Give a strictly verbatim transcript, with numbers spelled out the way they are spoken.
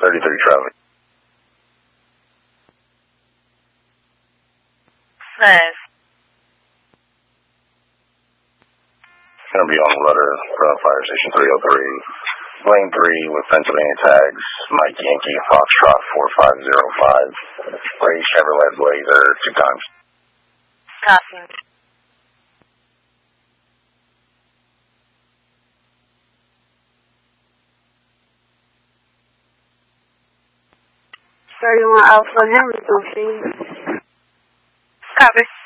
thirty-three traffic. Nice. Gonna be on letter from Fire Station three oh three, lane three with Pennsylvania tags, Mike Yankee, Foxtrot four five zero five, Ray Chevrolet Blazer, two times. Copy. thirty-one Alpha Henry, Boucher. Copy.